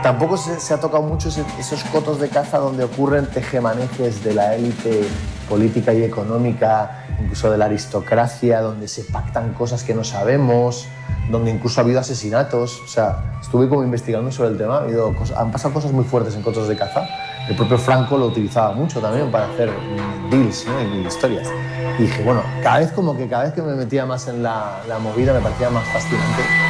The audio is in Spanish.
Tampoco se ha tocado mucho esos cotos de caza donde ocurren tejemanejes de la élite política y económica, incluso de la aristocracia, donde se pactan cosas que no sabemos, donde incluso ha habido asesinatos. O sea, estuve como investigando sobre el tema, han pasado cosas muy fuertes en cotos de caza. El propio Franco lo utilizaba mucho también para hacer deals, ¿no? Y historias. Y dije, bueno, cada vez que me metía más en la movida me parecía más fascinante.